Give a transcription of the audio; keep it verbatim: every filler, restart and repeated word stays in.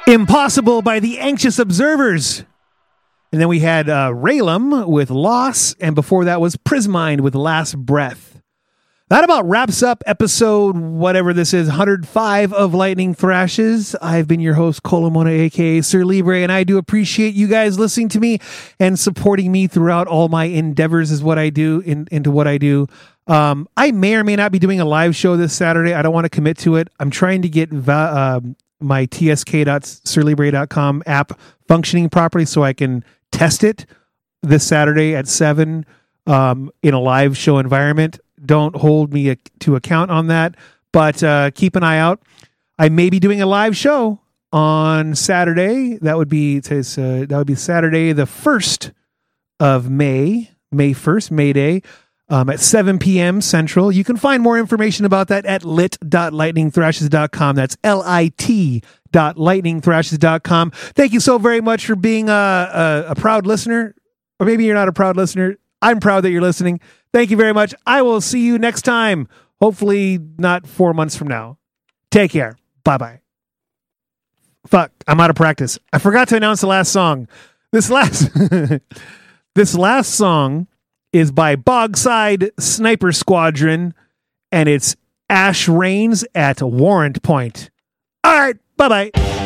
Impossible by the Anxious Observers. And then we had uh, Raylam with Loss, and before that was Prismind with Last Breath. That about wraps up episode, whatever this is, one hundred five of Lightning Thrashes. I've been your host, Colomona, a k a. Sir Libre, and I do appreciate you guys listening to me and supporting me throughout all my endeavors is what I do, in, into what I do. Um, I may or may not be doing a live show this Saturday. I don't want to commit to it. I'm trying to get va- uh, my T S K dot sir libre dot com app functioning properly so I can test it this Saturday at seven um, in a live show environment. Don't hold me a, to account on that, but uh, keep an eye out. I may be doing a live show on Saturday. That would be today's, uh, that would be Saturday, the first of May, May first, May Day, um, at seven p.m. Central. You can find more information about that at lit dot lightning thrashes dot com. That's L I T dot lightning thrashes dot com. Thank you so very much for being a, a, a proud listener, or maybe you're not a proud listener. I'm proud that you're listening. Thank you very much. I will see you next time. Hopefully not four months from now. Take care. Bye-bye. Fuck, I'm out of practice. I forgot to announce the last song. This last this last song is by Bogside Sniper Squadron, and it's Ash Rains at Warrant Point. All right, bye-bye.